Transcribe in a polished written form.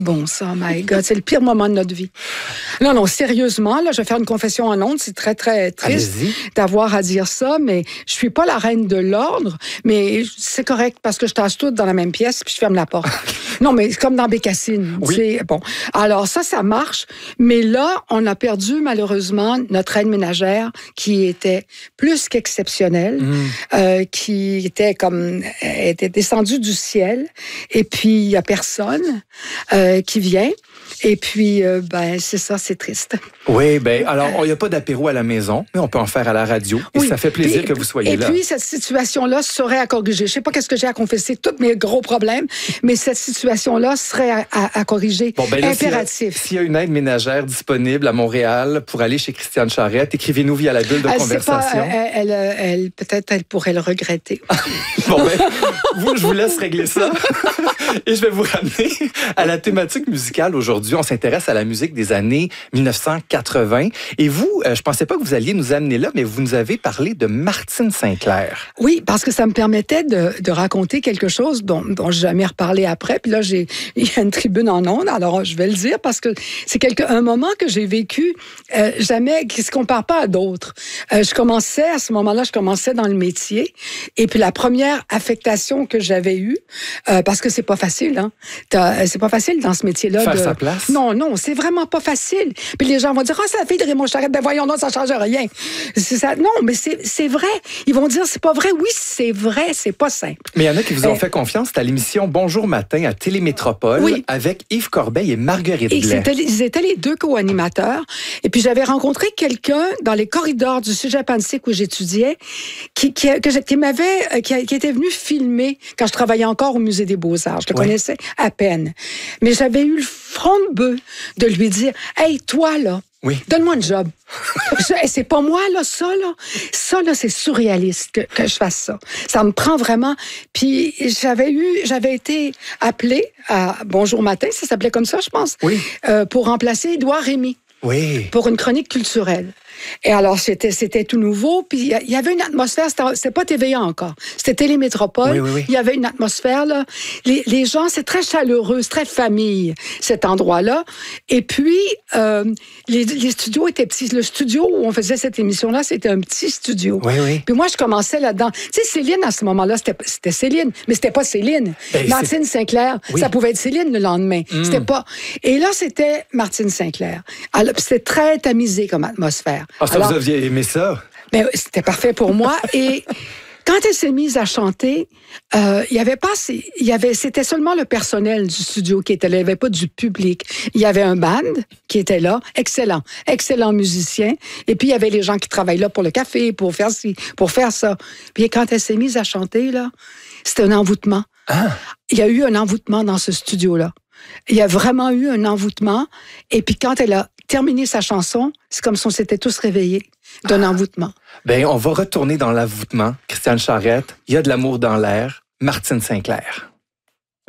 bon, ça, my God, c'est le pire moment de notre vie. Non, sérieusement, là, je vais faire une confession en ondes. C'est très, très triste d'avoir à dire ça, mais je suis pas la reine de l'ordre, mais c'est correct parce que je tasse toutes dans la même pièce puis je ferme la porte. Non, mais comme dans Bécassine. Oui. Bon. Alors, ça marche. Mais là, on a perdu, malheureusement, notre aide ménagère qui était plus qu'exceptionnelle, qui était était descendue du ciel. Et puis, il y a personne qui vient. Et puis, c'est ça, c'est triste. Oui, alors, il n'y a pas d'apéro à la maison, mais on peut en faire à la radio. Et ça fait plaisir que vous soyez là. Et puis, cette situation-là serait à corriger. Je ne sais pas qu'est-ce que j'ai à confesser, tous mes gros problèmes, mais cette situation-là serait à corriger. Impératif. S'il y a une aide ménagère disponible à Montréal pour aller chez Christiane Charette, écrivez-nous via la bulle de conversation. Peut-être elle pourrait le regretter. Je vous laisse régler ça. Et je vais vous ramener à la thématique musicale aujourd'hui. On s'intéresse à la musique des années 1980. Et vous, je pensais pas que vous alliez nous amener là, mais vous nous avez parlé de Martine St-Clair. Oui, parce que ça me permettait de raconter quelque chose dont je n'ai jamais reparlé après. Puis là, il y a une tribune en ondes, alors je vais le dire parce que c'est un moment que j'ai vécu qui se compare pas à d'autres. À ce moment-là, je commençais dans le métier. Et puis la première affectation que j'avais eue, parce que c'est pas facile, hein. C'est pas facile dans ce métier-là. Faire sa place? Non, c'est vraiment pas facile. Puis les gens vont dire, c'est la fille de Raymond Charette, voyons donc, ça change rien. C'est ça. Non, mais c'est vrai. Ils vont dire, c'est pas vrai. Oui, c'est vrai, c'est pas simple. Mais il y en a qui vous ont fait confiance. C'était à l'émission Bonjour Matin à Télémétropole avec Yves Corbeil et Marguerite Blais. Ils étaient les deux co-animateurs. Et puis j'avais rencontré quelqu'un dans les corridors du Cégep Annecy où j'étudiais qui était venu filmer quand je travaillais encore au Musée des Beaux-Arts. Je le connaissais à peine. Mais j'avais eu le front de bœuf de lui dire, hey, toi, là, donne-moi un job. C'est pas moi, là, ça, là, c'est surréaliste que je fasse ça. Ça me prend vraiment. Puis j'avais été appelée à Bonjour Matin, ça s'appelait comme ça, je pense, pour remplacer Édouard Rémy. Oui. Pour une chronique culturelle. Et alors, c'était tout nouveau, puis il y avait une atmosphère, c'était pas TVA encore, c'était Télémétropole, oui. Il y avait une atmosphère, là. Les gens, c'est très chaleureux, c'est très famille, cet endroit-là. Et puis, les studios étaient petits. Le studio où on faisait cette émission-là, c'était un petit studio. Oui. Puis moi, je commençais là-dedans. Tu sais, Céline, à ce moment-là, c'était Céline, mais c'était pas Céline. Martine St-Clair, ça pouvait être Céline le lendemain. C'était pas... Et là, c'était Martine St-Clair. Alors, c'était très tamisé comme atmosphère. Vous aviez aimé ça? Ben, c'était parfait pour moi. Et quand elle s'est mise à chanter, c'était seulement le personnel du studio qui était là. Il n'y avait pas du public. Il y avait un band qui était là, excellent musicien. Et puis, il y avait les gens qui travaillent là pour le café, pour faire ci, pour faire ça. Puis quand elle s'est mise à chanter, là, c'était un envoûtement. Il y a eu un envoûtement dans ce studio-là. Il y a vraiment eu un envoûtement. Et puis, quand elle a terminé sa chanson, c'est comme si on s'était tous réveillés d'un envoûtement. On va retourner dans l'envoûtement. Christiane Charette, il y a de l'amour dans l'air. Martine St-Clair.